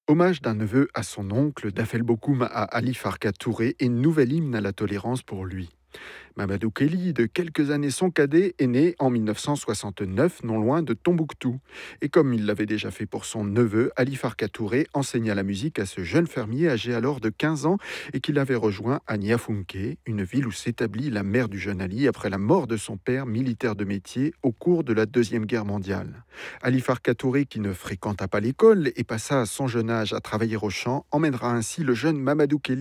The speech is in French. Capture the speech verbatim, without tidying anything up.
Hommage d'un neveu à son oncle, d'Afel Bokoum à Ali Farka Touré et nouvel hymne à la tolérance pour lui. Mamadou Kelly, de quelques années son cadet, est né en mille neuf cent soixante-neuf, non loin de Tombouctou. Et comme il l'avait déjà fait pour son neveu, Ali Farka Touré enseigna la musique à ce jeune fermier âgé alors de quinze ans et qu'il avait rejoint à Niafunké, une ville où s'établit la mère du jeune Ali après la mort de son père, militaire de métier, au cours de la Deuxième Guerre mondiale. Ali Farka Touré, qui ne fréquenta pas l'école et passa son jeune âge à travailler au champ, emmènera ainsi le jeune Mamadou Kelly